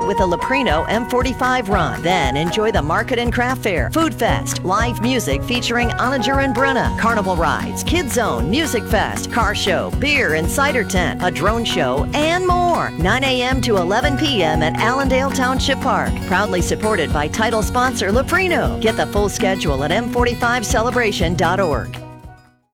with the Leprino M45 run. Then enjoy the Market and Craft Fair, Food Fest, live music featuring Onager and Brenna, carnival rides, Kids Zone, Music Fest, car show, beer and cider tent, a drone show, and more. 9 a.m. to 11 p.m. at Allendale Township Park. Proudly supported by title sponsor Leprino. Get the full schedule at m45celebration.org.